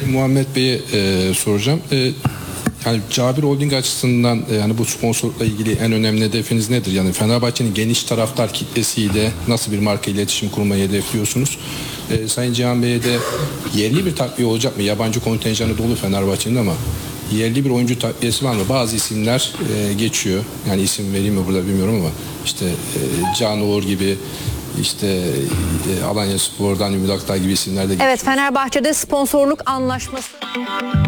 Muhammed Bey'e soracağım. Yani Cabir Holding açısından yani bu sponsorlukla ilgili en önemli hedefiniz nedir? Yani Fenerbahçe'nin geniş taraftar kitlesiyle nasıl bir marka iletişim kurmayı hedefliyorsunuz? Sayın Cihan Bey'e de yerli bir takviye olacak mı? Yabancı kontenjanı dolu Fenerbahçe'nin ama yerli bir oyuncu takviyesi var mı? Bazı isimler geçiyor. Yani isim vereyim mi burada bilmiyorum ama işte Can Uğur gibi, işte Alanya Spor'dan Ümit Aktay gibi isimler de geçiyor. Evet, Fenerbahçe'de sponsorluk anlaşması